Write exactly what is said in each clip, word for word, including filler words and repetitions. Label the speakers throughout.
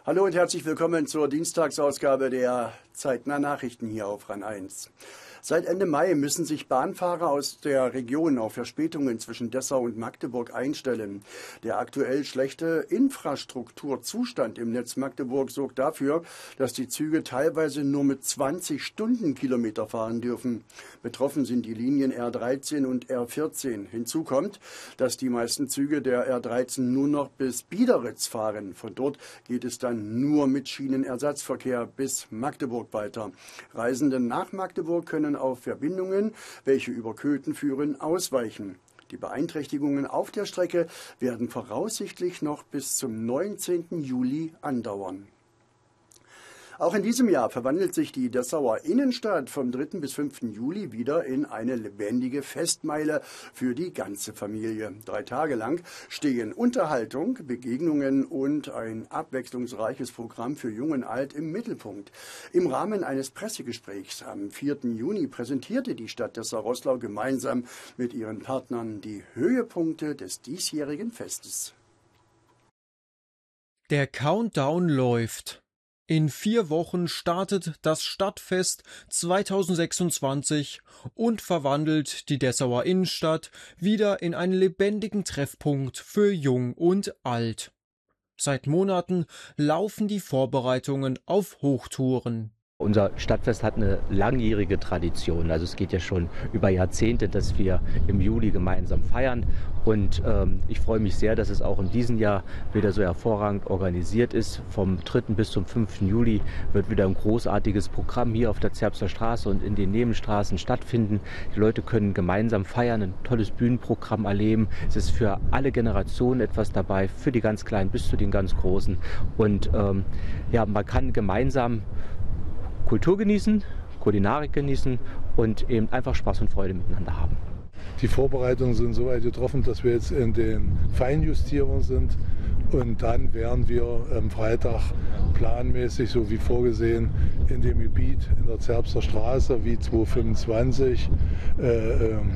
Speaker 1: Hallo und herzlich willkommen zur Dienstagsausgabe der Zeitnah Nachrichten hier auf RAN eins. Seit Ende Mai müssen sich Bahnfahrer aus der Region auf Verspätungen zwischen Dessau und Magdeburg einstellen. Der aktuell schlechte Infrastrukturzustand im Netz Magdeburg sorgt dafür, dass die Züge teilweise nur mit zwanzig Stundenkilometer fahren dürfen. Betroffen sind die Linien R dreizehn und R vierzehn. Hinzu kommt, dass die meisten Züge der R dreizehn nur noch bis Biederitz fahren. Von dort geht es dann nur mit Schienenersatzverkehr bis Magdeburg weiter. Reisende nach Magdeburg können auf Verbindungen, welche über Köthen führen, ausweichen. Die Beeinträchtigungen auf der Strecke werden voraussichtlich noch bis zum neunzehnten Juli andauern. Auch in diesem Jahr verwandelt sich die Dessauer Innenstadt vom dritten bis fünften Juli wieder in eine lebendige Festmeile für die ganze Familie. Drei Tage lang stehen Unterhaltung, Begegnungen und ein abwechslungsreiches Programm für Jung und Alt im Mittelpunkt. Im Rahmen eines Pressegesprächs am vierten Juni präsentierte die Stadt Dessau-Roßlau gemeinsam mit ihren Partnern die Höhepunkte des diesjährigen Festes.
Speaker 2: Der Countdown läuft. In vier Wochen startet das Stadtfest zweitausendsechsundzwanzig und verwandelt die Dessauer Innenstadt wieder in einen lebendigen Treffpunkt für Jung und Alt. Seit Monaten laufen die Vorbereitungen auf Hochtouren.
Speaker 3: Unser Stadtfest hat eine langjährige Tradition. Also es geht ja schon über Jahrzehnte, dass wir im Juli gemeinsam feiern. Und ähm, ich freue mich sehr, dass es auch in diesem Jahr wieder so hervorragend organisiert ist. Vom dritten bis zum fünften Juli wird wieder ein großartiges Programm hier auf der Zerbster Straße und in den Nebenstraßen stattfinden. Die Leute können gemeinsam feiern, ein tolles Bühnenprogramm erleben. Es ist für alle Generationen etwas dabei, für die ganz Kleinen bis zu den ganz Großen. Und ähm, ja, man kann gemeinsam Kultur genießen, Kulinarik genießen und eben einfach Spaß und Freude miteinander haben.
Speaker 4: Die Vorbereitungen sind so weit getroffen, dass wir jetzt in den Feinjustierungen sind und dann werden wir am Freitag planmäßig, so wie vorgesehen, in dem Gebiet in der Zerbster Straße wie zweihundertfünfundzwanzig äh, äh,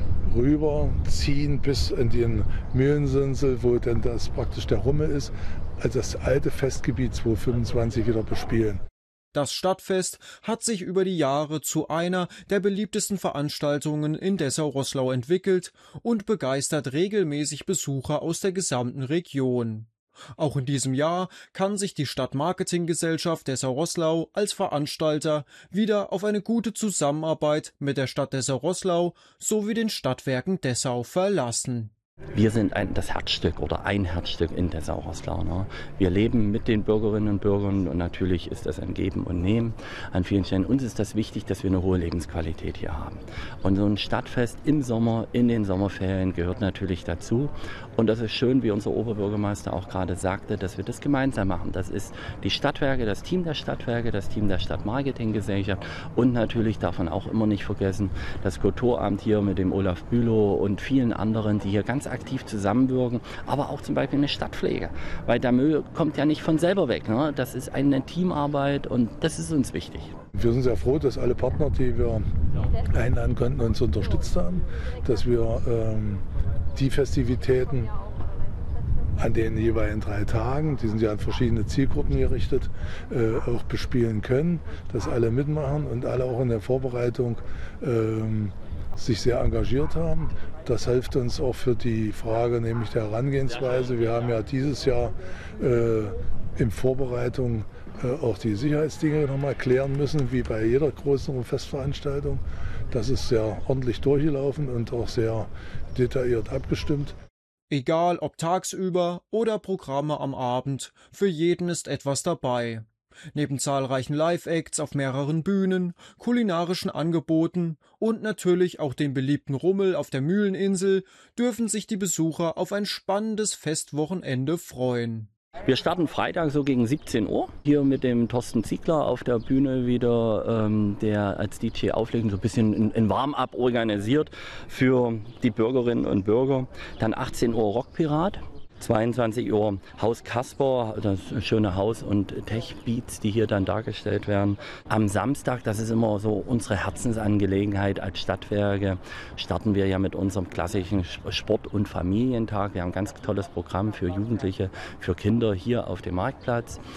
Speaker 4: rüberziehen bis in den Mühlensinsel, wo dann das praktisch der Rummel ist, also das alte Festgebiet zweihundertfünfundzwanzig wieder bespielen.
Speaker 2: Das Stadtfest hat sich über die Jahre zu einer der beliebtesten Veranstaltungen in Dessau-Roßlau entwickelt und begeistert regelmäßig Besucher aus der gesamten Region. Auch in diesem Jahr kann sich die Stadtmarketinggesellschaft Dessau-Roßlau als Veranstalter wieder auf eine gute Zusammenarbeit mit der Stadt Dessau-Roßlau sowie den Stadtwerken Dessau verlassen.
Speaker 5: Wir sind ein, das Herzstück oder ein Herzstück in Dessau-Roßlau. Ne? Wir leben mit den Bürgerinnen und Bürgern und natürlich ist das ein Geben und Nehmen an vielen Stellen. Uns ist das wichtig, dass wir eine hohe Lebensqualität hier haben. Und so ein Stadtfest im Sommer, in den Sommerferien gehört natürlich dazu. Und das ist schön, wie unser Oberbürgermeister auch gerade sagte, dass wir das gemeinsam machen. Das ist die Stadtwerke, das Team der Stadtwerke, das Team der Stadtmarketinggesellschaft und natürlich darf man auch immer nicht vergessen, das Kulturamt hier mit dem Olaf Bülow und vielen anderen, die hier ganz aktiv zusammenwirken, aber auch zum Beispiel eine Stadtpflege, weil der Müll kommt ja nicht von selber weg. Ne? Das ist eine Teamarbeit und das ist uns wichtig.
Speaker 4: Wir sind sehr froh, dass alle Partner, die wir einladen konnten, uns unterstützt haben, dass wir ähm, die Festivitäten an den jeweiligen drei Tagen, die sind ja an verschiedene Zielgruppen gerichtet, äh, auch bespielen können, dass alle mitmachen und alle auch in der Vorbereitung ähm, sich sehr engagiert haben. Das hilft uns auch für die Frage, nämlich der Herangehensweise. Wir haben ja dieses Jahr äh, in Vorbereitung äh, auch die Sicherheitsdinge nochmal klären müssen, wie bei jeder größeren Festveranstaltung. Das ist sehr ordentlich durchgelaufen und auch sehr detailliert abgestimmt.
Speaker 2: Egal ob tagsüber oder Programme am Abend, für jeden ist etwas dabei. Neben zahlreichen Live-Acts auf mehreren Bühnen, kulinarischen Angeboten und natürlich auch dem beliebten Rummel auf der Mühleninsel dürfen sich die Besucher auf ein spannendes Festwochenende freuen.
Speaker 5: Wir starten Freitag so gegen siebzehn Uhr. Hier mit dem Thorsten Ziegler auf der Bühne wieder, ähm, der als D J auflegt und so ein bisschen in, in Warm-up organisiert für die Bürgerinnen und Bürger. Dann achtzehn Uhr Rockpirat. zweiundzwanzig Uhr Haus Kasper, das schöne Haus- und Tech-Beats, die hier dann dargestellt werden. Am Samstag, das ist immer so unsere Herzensangelegenheit als Stadtwerke, starten wir ja mit unserem klassischen Sport- und Familientag. Wir haben ein ganz tolles Programm für Jugendliche, für Kinder hier auf dem Marktplatz.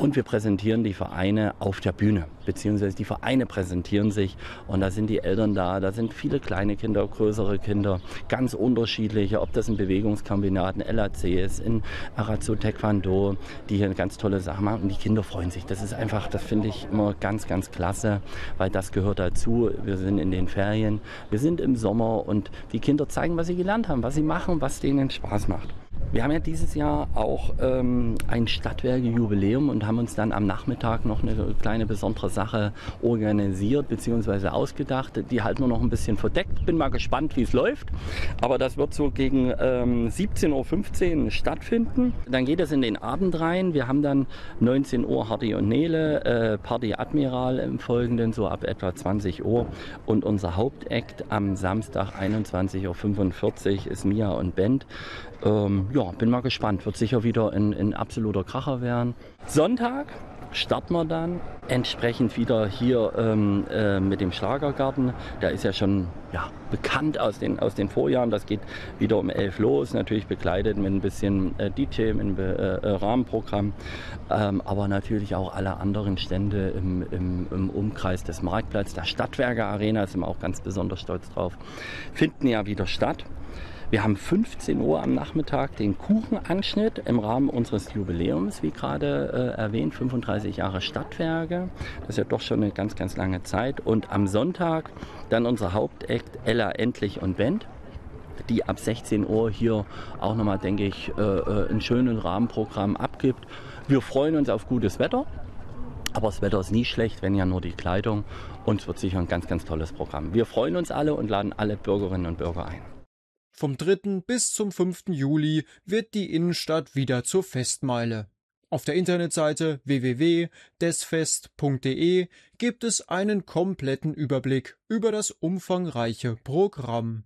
Speaker 5: Und wir präsentieren die Vereine auf der Bühne, beziehungsweise die Vereine präsentieren sich und da sind die Eltern da, da sind viele kleine Kinder, größere Kinder, ganz unterschiedliche, ob das ein Bewegungskombinat, ein L A C ist, ein Arazo Taekwondo, die hier ganz tolle Sachen machen und die Kinder freuen sich. Das ist einfach, das finde ich immer ganz, ganz klasse, weil das gehört dazu. Wir sind in den Ferien, wir sind im Sommer und die Kinder zeigen, was sie gelernt haben, was sie machen, was denen Spaß macht. Wir haben ja dieses Jahr auch ähm, ein Stadtwerke-Jubiläum und haben uns dann am Nachmittag noch eine kleine besondere Sache organisiert bzw. ausgedacht. Die halten wir noch ein bisschen verdeckt. Bin mal gespannt, wie es läuft. Aber das wird so gegen ähm, siebzehn Uhr fünfzehn stattfinden. Dann geht es in den Abend rein. Wir haben dann neunzehn Uhr Hardy und Nele, äh, Party Admiral im Folgenden, so ab etwa zwanzig Uhr. Und unser Hauptakt am Samstag einundzwanzig Uhr fünfundvierzig ist Mia und Band. Ähm, ja, bin mal gespannt. Wird sicher wieder ein, ein absoluter Kracher werden. Sonntag starten wir dann entsprechend wieder hier ähm, äh, mit dem Schlagergarten. Der ist ja schon ja, bekannt aus den, aus den Vorjahren. Das geht wieder um elf los, natürlich begleitet mit ein bisschen äh, D J, mit einem äh, Rahmenprogramm, ähm, aber natürlich auch alle anderen Stände im, im, im Umkreis des Marktplatzes. Der Stadtwerke Arena, sind wir auch ganz besonders stolz drauf, finden ja wieder statt. Wir haben fünfzehn Uhr am Nachmittag den Kuchenanschnitt im Rahmen unseres Jubiläums, wie gerade äh, erwähnt, fünfunddreißig Jahre Stadtwerke. Das ist ja doch schon eine ganz, ganz lange Zeit. Und am Sonntag dann unser Hauptakt Ella Endlich und Band, die ab sechzehn Uhr hier auch nochmal, denke ich, äh, ein schönes Rahmenprogramm abgibt. Wir freuen uns auf gutes Wetter. Aber das Wetter ist nie schlecht, wenn ja nur die Kleidung. Und es wird sicher ein ganz, ganz tolles Programm. Wir freuen uns alle und laden alle Bürgerinnen und Bürger ein.
Speaker 2: Vom dritten bis zum fünften Juli wird die Innenstadt wieder zur Festmeile. Auf der Internetseite w w w punkt desfest punkt de gibt es einen kompletten Überblick über das umfangreiche Programm.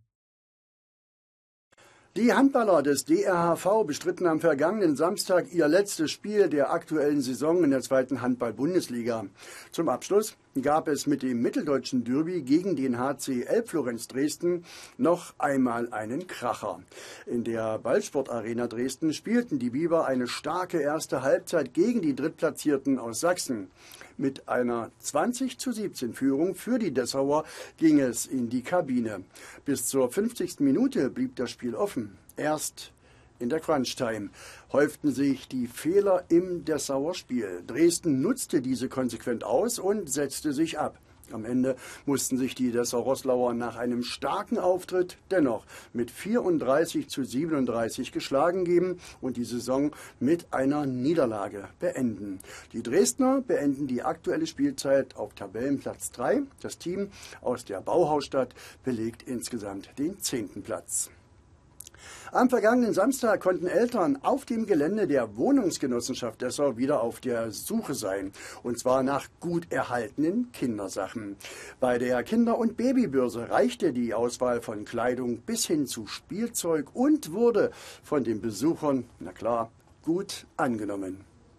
Speaker 1: Die Handballer des D R H V bestritten am vergangenen Samstag ihr letztes Spiel der aktuellen Saison in der zweiten Handball-Bundesliga. Zum Abschluss gab es mit dem mitteldeutschen Derby gegen den H C Elbflorenz Dresden noch einmal einen Kracher. In der Ballsportarena Dresden spielten die Biber eine starke erste Halbzeit gegen die Drittplatzierten aus Sachsen. Mit einer zwanzig zu siebzehn Führung für die Dessauer ging es in die Kabine. Bis zur fünfzigsten Minute blieb das Spiel offen. Erst in der Crunch-Time häuften sich die Fehler im Dessauer Spiel. Dresden nutzte diese konsequent aus und setzte sich ab. Am Ende mussten sich die Dessau-Roßlauer nach einem starken Auftritt dennoch mit vierunddreißig zu siebenunddreißig geschlagen geben und die Saison mit einer Niederlage beenden. Die Dresdner beenden die aktuelle Spielzeit auf Tabellenplatz drei. Das Team aus der Bauhausstadt belegt insgesamt den zehnten Platz. Am vergangenen Samstag konnten Eltern auf dem Gelände der Wohnungsgenossenschaft Dessau wieder auf der Suche sein, und zwar nach gut erhaltenen Kindersachen. Bei der Kinder- und Babybörse reichte die Auswahl von Kleidung bis hin zu Spielzeug und wurde von den Besuchern, na klar, gut angenommen.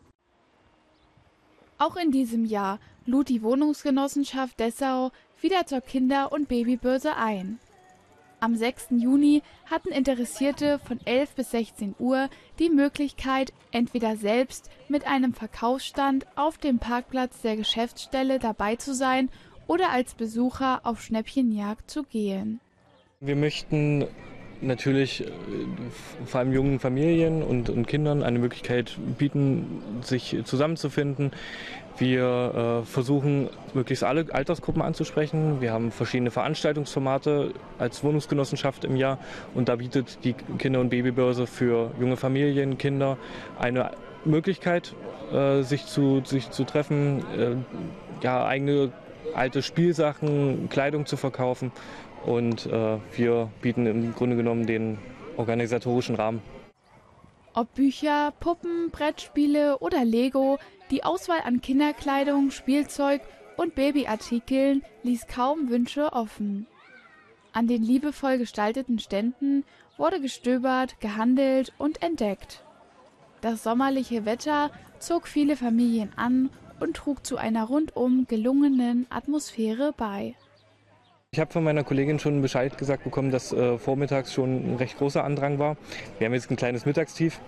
Speaker 6: Auch in diesem Jahr lud die Wohnungsgenossenschaft Dessau wieder zur Kinder- und Babybörse ein. Am sechsten Juni hatten Interessierte von elf bis sechzehn Uhr die Möglichkeit, entweder selbst mit einem Verkaufsstand auf dem Parkplatz der Geschäftsstelle dabei zu sein oder als Besucher auf Schnäppchenjagd zu gehen.
Speaker 7: Wir möchten natürlich vor allem jungen Familien und, und Kindern eine Möglichkeit bieten, sich zusammenzufinden. Wir äh, versuchen, möglichst alle Altersgruppen anzusprechen. Wir haben verschiedene Veranstaltungsformate als Wohnungsgenossenschaft im Jahr und da bietet die Kinder- und Babybörse für junge Familien, Kinder eine Möglichkeit, äh, sich, zu, sich zu treffen, äh, ja, eigene alte Spielsachen, Kleidung zu verkaufen und äh, wir bieten im Grunde genommen den organisatorischen Rahmen.
Speaker 6: Ob Bücher, Puppen, Brettspiele oder Lego, die Auswahl an Kinderkleidung, Spielzeug und Babyartikeln ließ kaum Wünsche offen. An den liebevoll gestalteten Ständen wurde gestöbert, gehandelt und entdeckt. Das sommerliche Wetter zog viele Familien an und trug zu einer rundum gelungenen Atmosphäre bei.
Speaker 7: Ich habe von meiner Kollegin schon Bescheid gesagt bekommen, dass äh, vormittags schon ein recht großer Andrang war. Wir haben jetzt ein kleines Mittagstief.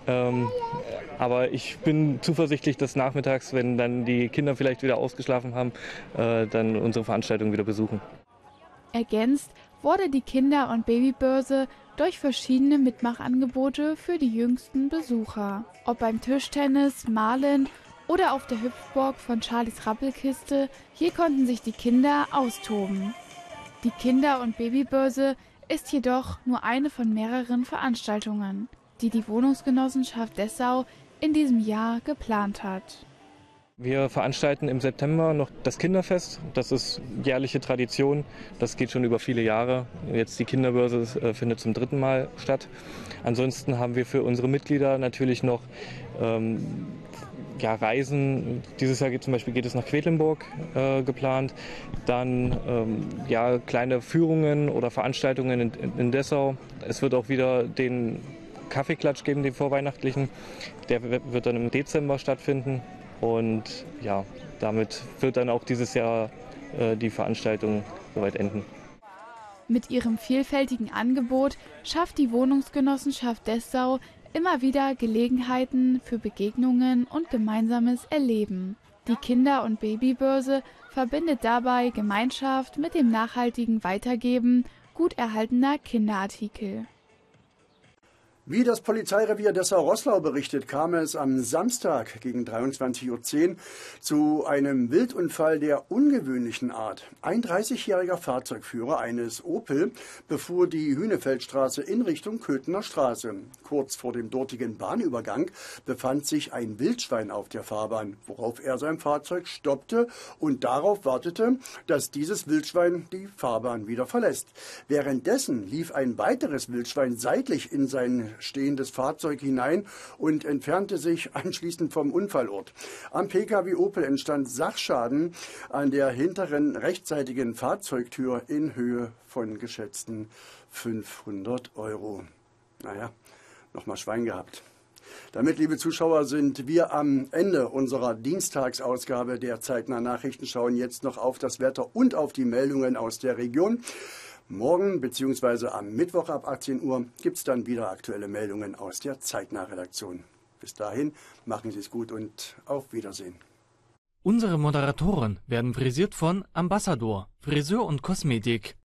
Speaker 7: Ähm, aber ich bin zuversichtlich, dass nachmittags, wenn dann die Kinder vielleicht wieder ausgeschlafen haben, äh, dann unsere Veranstaltung wieder besuchen.
Speaker 6: Ergänzt wurde die Kinder- und Babybörse durch verschiedene Mitmachangebote für die jüngsten Besucher. Ob beim Tischtennis, Malen oder auf der Hüpfburg von Charlies Rappelkiste, hier konnten sich die Kinder austoben. Die Kinder- und Babybörse ist jedoch nur eine von mehreren Veranstaltungen, die die Wohnungsgenossenschaft Dessau in diesem Jahr geplant hat.
Speaker 7: Wir veranstalten im September noch das Kinderfest. Das ist jährliche Tradition. Das geht schon über viele Jahre. Jetzt die Kinderbörse äh, findet zum dritten Mal statt. Ansonsten haben wir für unsere Mitglieder natürlich noch ähm, ja, Reisen. Dieses Jahr geht zum Beispiel geht es nach Quedlinburg äh, geplant. Dann ähm, ja, kleine Führungen oder Veranstaltungen in, in, in Dessau. Es wird auch wieder den Kaffeeklatsch geben, den vorweihnachtlichen. Der wird dann im Dezember stattfinden. Und ja, damit wird dann auch dieses Jahr äh, die Veranstaltung soweit enden.
Speaker 6: Mit ihrem vielfältigen Angebot schafft die Wohnungsgenossenschaft Dessau immer wieder Gelegenheiten für Begegnungen und gemeinsames Erleben. Die Kinder- und Babybörse verbindet dabei Gemeinschaft mit dem nachhaltigen Weitergeben gut erhaltener Kinderartikel.
Speaker 1: Wie das Polizeirevier Dessau-Roßlau berichtet, kam es am Samstag gegen dreiundzwanzig Uhr zehn zu einem Wildunfall der ungewöhnlichen Art. Ein dreißigjähriger Fahrzeugführer eines Opel befuhr die Hühnefeldstraße in Richtung Köthener Straße. Kurz vor dem dortigen Bahnübergang befand sich ein Wildschwein auf der Fahrbahn, worauf er sein Fahrzeug stoppte und darauf wartete, dass dieses Wildschwein die Fahrbahn wieder verlässt. Währenddessen lief ein weiteres Wildschwein seitlich in sein stehendes Fahrzeug hinein und entfernte sich anschließend vom Unfallort. Am P K W Opel entstand Sachschaden an der hinteren rechtsseitigen Fahrzeugtür in Höhe von geschätzten fünfhundert Euro. Naja, nochmal Schwein gehabt. Damit, liebe Zuschauer, sind wir am Ende unserer Dienstagsausgabe der Zeitnah Nachrichten, schauen jetzt noch auf das Wetter und auf die Meldungen aus der Region. Morgen bzw. am Mittwoch ab achtzehn Uhr gibt es dann wieder aktuelle Meldungen aus der Zeitnah-Redaktion. Bis dahin, machen Sie es gut und auf Wiedersehen.
Speaker 8: Unsere Moderatoren werden frisiert von Ambassador, Friseur und Kosmetik.